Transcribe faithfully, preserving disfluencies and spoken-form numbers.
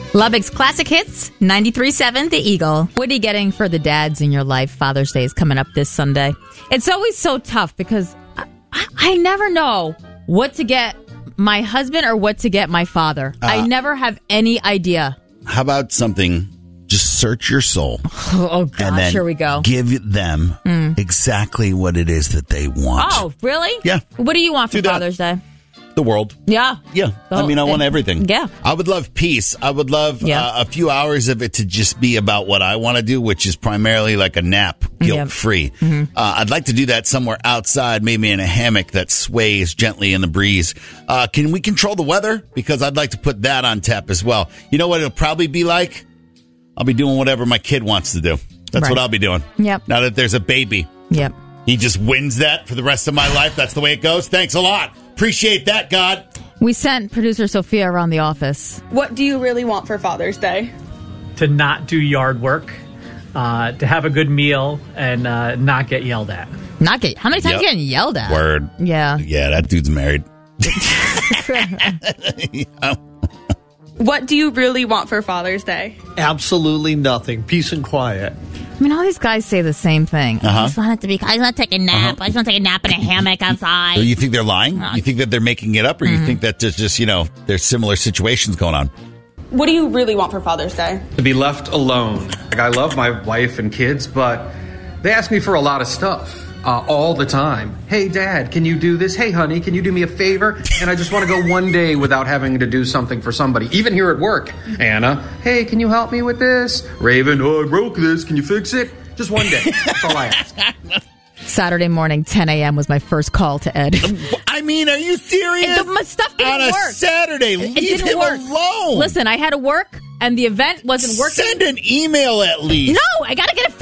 Lubbock's Classic Hits, ninety-three point seven The Eagle. What are you getting for the dads in your life? Father's Day is coming up this Sunday. It's always so tough because I, I, I never know what to get my husband or what to get my father. Uh, I never have any idea. How about something, just search your soul. Oh, gosh, and then here we go. Give them mm. exactly what it is that they want. Oh, really? Yeah. What do you want for Father's Day? The world. Yeah. Yeah. I mean, I want everything. Yeah. I would love peace. I would love yeah. uh, a few hours of it to just be about what I want to do, which is primarily like a nap, guilt-free. Yep. Mm-hmm. Uh, I'd like to do that somewhere outside, maybe in a hammock that sways gently in the breeze. Uh, can we control the weather? Because I'd like to put that on tap as well. You know what it'll probably be like? I'll be doing whatever my kid wants to do. That's right. What I'll be doing. Yep. Now that there's a baby. Yep. He just wins that for the rest of my life. That's the way it goes. Thanks a lot. Appreciate that, God. We sent producer Sophia around the office. What do you really want for Father's Day? To not do yard work, uh, to have a good meal, and uh, not get yelled at. Not get. How many times yep. are you getting yelled at? Word. Yeah. Yeah, that dude's married. yeah. What do you really want for Father's Day? Absolutely nothing. Peace and quiet. I mean, all these guys say the same thing. Uh-huh. I just want it to be. I just want to take a nap. Uh-huh. I just want to take a nap in a hammock outside. So you think they're lying? You think that they're making it up, or mm-hmm. you think that there's just you know there's similar situations going on? What do you really want for Father's Day? To be left alone. Like, I love my wife and kids, but they ask me for a lot of stuff. Uh, all the time. Hey, Dad, can you do this? Hey, honey, can you do me a favor? And I just want to go one day without having to do something for somebody, even here at work. Anna, hey, can you help me with this? Raven, oh, I broke this. Can you fix it? Just one day. That's all I ask. Saturday morning, ten a.m. was my first call to Ed. I mean, are you serious? It, the, my stuff didn't On a work. Saturday, it, leave it didn't him work. alone. Listen, I had to work, and the event wasn't working. Send an email at least. No, I got to get it fixed.